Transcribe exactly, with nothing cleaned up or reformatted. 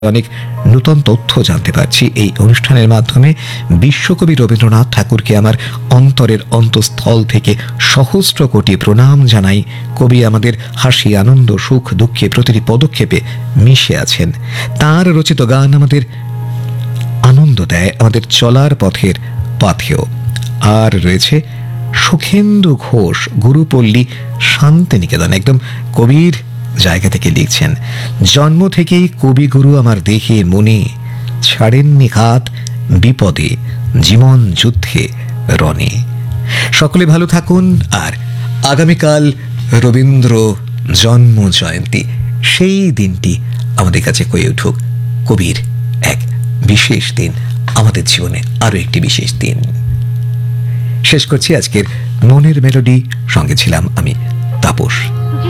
অনেক নূতন তথ্য জানতে পারছি এই অনুষ্ঠানের মাধ্যমে। বিশ্বকবি রবীন্দ্রনাথ ঠাকুরকে আমার অন্তরের অন্তঃস্থল থেকে সহস্র কোটি প্রণাম জানাই। কবি আমাদের হাসি, আনন্দ, সুখ, দুঃখে প্রতিটি পদক্ষেপে মিশে আছেন। তাঁর রচিত গান আমাদের আনন্দ দেয়, আমাদের চলার পথের পাথেয়। আর রয়েছে সুখেন্দু ঘোষ, গুরুপল্লী শান্তিনিকেতন, একদম কবির জায়গা থেকে লিখছেন, জন্ম থেকেই কবিগুরু আমার দেহে মনে, ছাড়েননি হাত বিপদে জীবন যুদ্ধে রণে। সকলে ভালো থাকুন। আর আগামীকাল রবীন্দ্র জন্ম জয়ন্তী, সেই দিনটি আমাদের কাছে হয়ে উঠুক কবির এক বিশেষ দিন, আমাদের জীবনে আরো একটি বিশেষ দিন। শেষ করছি আজকের মনের মেলোডি। সঙ্গে ছিলাম আমি তাপস।